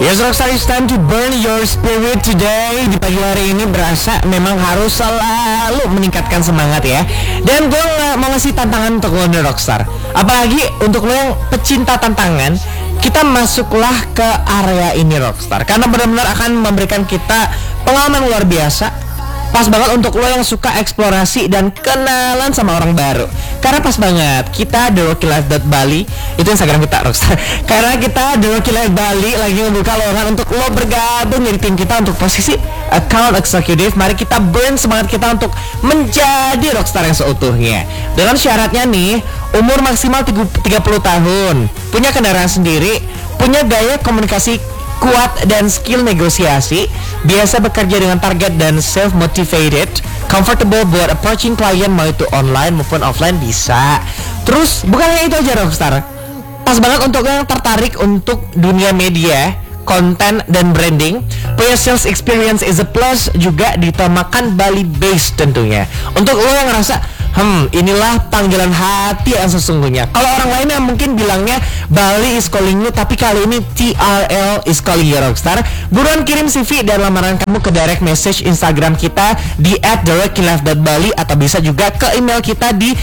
Yes, Rockstar, it's time to burn your spirit today. Di pagi hari ini berasa memang harus selalu meningkatkan semangat ya. Dan gue mau ngasih tantangan untuk lo nih Rockstar. Apalagi untuk lo yang pecinta tantangan, kita masuklah ke area ini Rockstar, karena benar-benar akan memberikan kita pengalaman luar biasa. Pas banget untuk lo yang suka eksplorasi dan kenalan sama orang baru. Karena pas banget kita therokilife.bali, itu Instagram kita Rockstar. Karena kita therokilife.bali lagi membuka lowongan untuk lo bergabung jadi tim kita untuk posisi account executive. Mari kita burn semangat kita untuk menjadi Rockstar yang seutuhnya. Dengan syaratnya nih, umur maksimal 30 tahun, punya kendaraan sendiri, punya gaya komunikasi kuat dan skill negosiasi, biasa bekerja dengan target dan self-motivated, comfortable buat approaching klien mau itu online maupun offline bisa. Terus bukan hanya itu aja Rockstar, pas banget untuk yang tertarik untuk dunia media, konten dan branding, punya sales experience is a plus, juga ditamakan Bali based tentunya. Untuk lo yang ngerasa inilah panggilan hati yang sesungguhnya. Kalau orang lainnya mungkin bilangnya Bali is calling you, tapi kali ini TRL is calling you Rockstar. Buruan kirim CV dan lamaran kamu ke direct message Instagram kita di @therokilife.bali atau bisa juga ke email kita di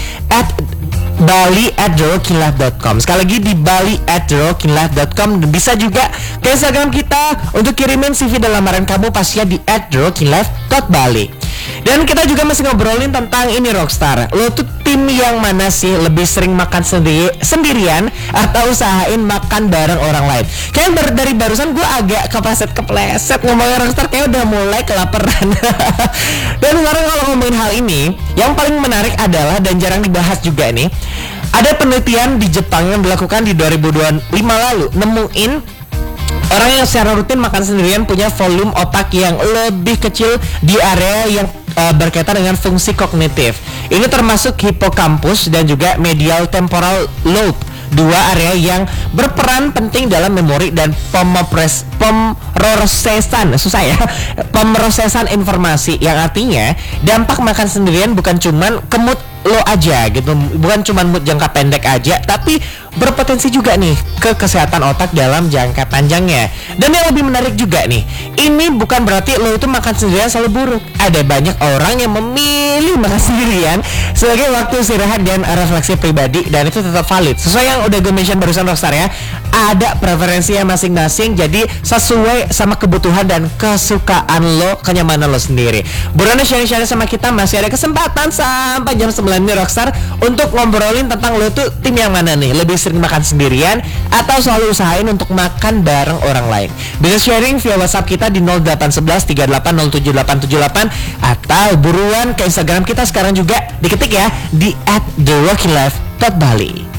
bali@therokilife.com. Sekali lagi di bali@therokilife.com. Bisa juga ke Instagram kita untuk kirimin CV dan lamaran kamu pastinya di @therokilife.bali. Dan kita juga masih ngobrolin tentang ini Rockstar. Lo tuh tim yang mana sih? Lebih sering makan sendirian atau usahain makan bareng orang lain? Kayaknya dari barusan gue agak kepleset ngomongin Rockstar, kayak udah mulai kelaparan. Dan sekarang kalau ngomongin hal ini, yang paling menarik adalah dan jarang dibahas juga nih, ada penelitian di Jepang yang dilakukan di 2025 lalu nemuin orang yang secara rutin makan sendirian punya volume otak yang lebih kecil di area yang berkaitan dengan fungsi kognitif. Ini termasuk hippocampus dan juga medial temporal lobe, dua area yang berperan penting dalam memori dan pemrosesan informasi, yang artinya dampak makan sendirian bukan cuman ke mood lo aja gitu, bukan cuman mood jangka pendek aja, tapi berpotensi juga nih ke kesehatan otak dalam jangka panjangnya. Dan yang lebih menarik juga nih, ini bukan berarti lo itu makan sendirian selalu buruk. Ada banyak orang yang memilih makan sendirian sebagai waktu istirahat dan refleksi pribadi, dan itu tetap valid. Sesuai yang udah gue mention barusan Rockstar ya, ada preferensinya masing-masing, jadi sesuai sama kebutuhan dan kesukaan lo, kenyamanan lo sendiri. Buruan share-share sama kita, masih ada kesempatan sampai jam 9 nih Rockstar untuk ngobrolin tentang lo tuh tim yang mana nih, lebih sering makan sendirian atau selalu usahain untuk makan bareng orang lain. Bisa sharing via WhatsApp kita di 0811 38077878 atau buruan ke Instagram kita sekarang juga diketik ya di @therokilife.bali.